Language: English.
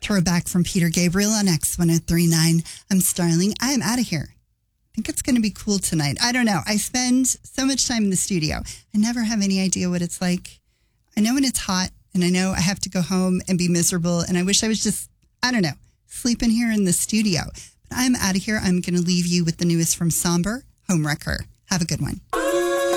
Throwback from Peter Gabriel on X1039. I'm Starling. I am out of here. I think it's going to be cool tonight. I don't know. I spend so much time in the studio. I never have any idea what it's like. I know when it's hot, and I know I have to go home and be miserable, and I wish I was just, I don't know, sleeping here in the studio. But I'm out of here. I'm going to leave you with the newest from Somber, Homewrecker. Have a good one.